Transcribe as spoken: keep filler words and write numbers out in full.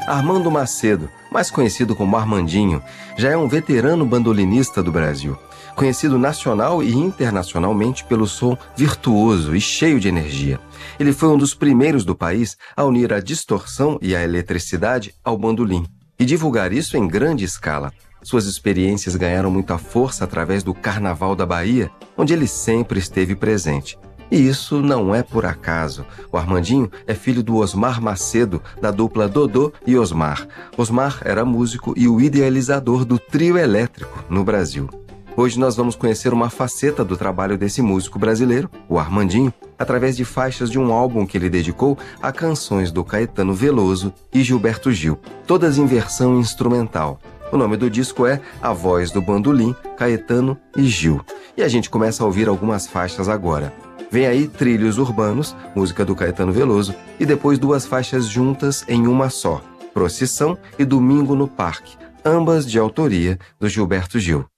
Armando Macedo, mais conhecido como Armandinho, já é um veterano bandolinista do Brasil, conhecido nacional e internacionalmente pelo som virtuoso e cheio de energia. Ele foi um dos primeiros do país a unir a distorção e a eletricidade ao bandolim e divulgar isso em grande escala. Suas experiências ganharam muita força através do Carnaval da Bahia, onde ele sempre esteve presente. E isso não é por acaso. O Armandinho é filho do Osmar Macedo, da dupla Dodô e Osmar. Osmar era músico e o idealizador do trio elétrico no Brasil. Hoje nós vamos conhecer uma faceta do trabalho desse músico brasileiro, o Armandinho, através de faixas de um álbum que ele dedicou a canções do Caetano Veloso e Gilberto Gil, todas em versão instrumental. O nome do disco é A Voz do Bandolim, Caetano e Gil. E a gente começa a ouvir algumas faixas agora. Vem aí Trilhos Urbanos, música do Caetano Veloso, e depois duas faixas juntas em uma só, Procissão e Domingo no Parque, ambas de autoria do Gilberto Gil.